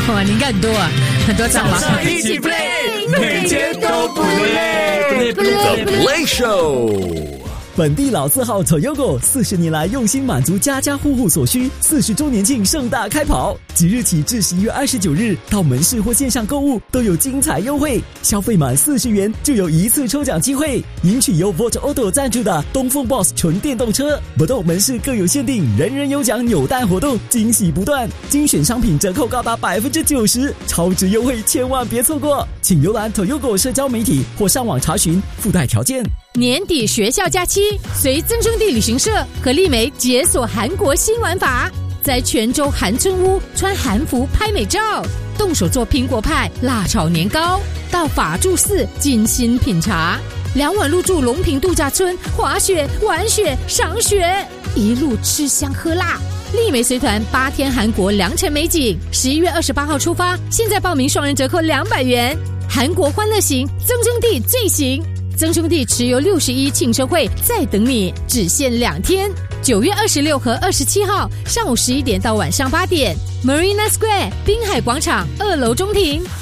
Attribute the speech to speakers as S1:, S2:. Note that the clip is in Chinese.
S1: 哇，你应该很多啊，很多张吗？
S2: 一起 play， 每天都不累。The Play Show。
S3: 本地老字号 Toyogo 40年来用心满足家家户户所需，40周年庆盛大开跑，即日起至11月29日，到门市或线上购物都有精彩优惠，消费满40元就有一次抽奖机会，赢取由 Volt Auto 赞助的东风 Boss 纯电动车。不动门市各有限定，人人有奖扭蛋活动，惊喜不断，精选商品折扣高达 90%， 超值优惠千万别错过，请浏览 Toyogo 社交媒体或上网查询附带条件。
S1: 年底学校假期，随增生地旅行社和丽梅解锁韩国新玩法，在泉州韩村屋穿韩服拍美照，动手做苹果派、辣炒年糕，到法住寺精心品茶，2晚入住龙坪度假村，滑雪、玩雪、赏雪，一路吃香喝辣。丽梅随团8天韩国良辰美景，11月28号出发，现在报名双人折扣200元。韩国欢乐行，增生地最行。增生地持有61庆生会在等你，只限2天，9月26和27号上午11点到晚上8点 ，Marina Square 滨海广场2楼中庭。